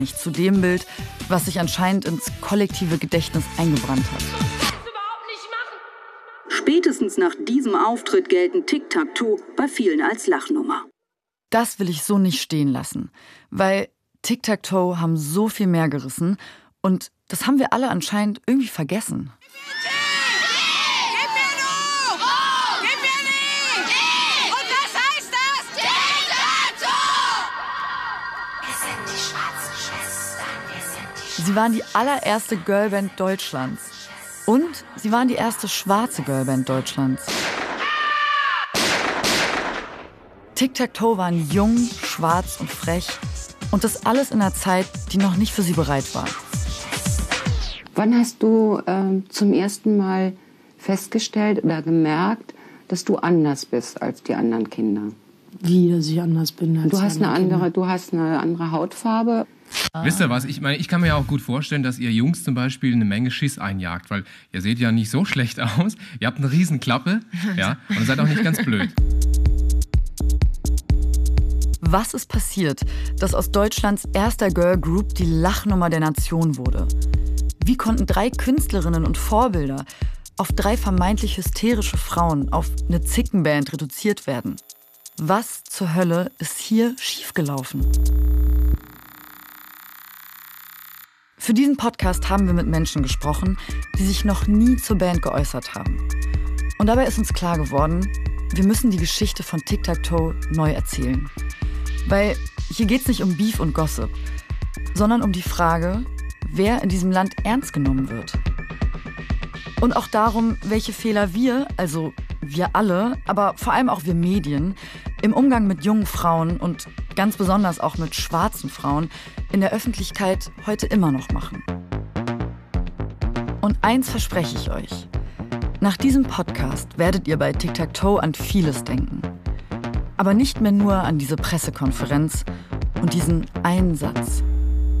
nicht zu dem Bild, was sich anscheinend ins kollektive Gedächtnis eingebrannt hat. Spätestens nach diesem Auftritt gelten Tic-Tac-Toe bei vielen als Lachnummer. Das will ich so nicht stehen lassen, weil Tic-Tac-Toe haben so viel mehr gerissen und das haben wir alle anscheinend irgendwie vergessen. Sie waren die allererste Girlband Deutschlands. Und sie waren die erste schwarze Girlband Deutschlands. Tic-Tac-Toe waren jung, schwarz und frech. Und das alles in einer Zeit, die noch nicht für sie bereit war. Wann hast du zum ersten Mal festgestellt oder gemerkt, dass du anders bist als die anderen Kinder? Wie, dass ich anders bin als du hast die anderen Kinder? Du hast eine andere Hautfarbe. Wisst ihr was? Ich meine, ich kann mir ja auch gut vorstellen, dass ihr Jungs zum Beispiel eine Menge Schiss einjagt, weil ihr seht ja nicht so schlecht aus. Ihr habt eine Riesenklappe, ja, und seid auch nicht ganz blöd. Was ist passiert, dass aus Deutschlands erster Girlgroup die Lachnummer der Nation wurde? Wie konnten 3 Künstlerinnen und Vorbilder auf 3 vermeintlich hysterische Frauen auf eine Zickenband reduziert werden? Was zur Hölle ist hier schiefgelaufen? Für diesen Podcast haben wir mit Menschen gesprochen, die sich noch nie zur Band geäußert haben. Und dabei ist uns klar geworden, wir müssen die Geschichte von Tic-Tac-Toe neu erzählen. Weil hier geht es nicht um Beef und Gossip, sondern um die Frage, wer in diesem Land ernst genommen wird. Und auch darum, welche Fehler wir, also wir alle, aber vor allem auch wir Medien, im Umgang mit jungen Frauen und ganz besonders auch mit schwarzen Frauen in der Öffentlichkeit heute immer noch machen. Und eins verspreche ich euch. Nach diesem Podcast werdet ihr bei Tic-Tac-Toe an vieles denken. Aber nicht mehr nur an diese Pressekonferenz und diesen einen Satz.